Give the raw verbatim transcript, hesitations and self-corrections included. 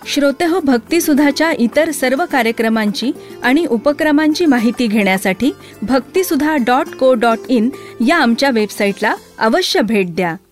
श्रोतेहो, भक्तिसुधाच्या इतर सर्व कार्यक्रमांची आणि उपक्रमांची माहिती घेण्यासाठी भक्तिसुधा डॉट को डॉट इन या आमच्या वेबसाईटला अवश्य भेट द्या.